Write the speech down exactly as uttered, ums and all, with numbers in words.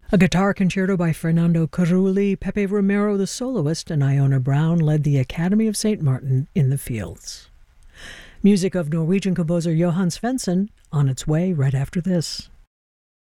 A guitar concerto by Fernando Carulli, Pepe Romero the soloist, and Iona Brown led the Academy of Saint Martin in the Fields. Music of Norwegian composer Johan Svensson on its way right after this.